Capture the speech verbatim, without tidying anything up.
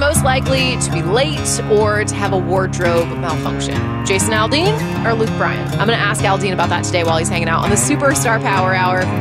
most likely to be late or to have a wardrobe malfunction? Jason Aldean or Luke Bryan? I'm going to ask Aldean about that today while he's hanging out on the Superstar Power Hour.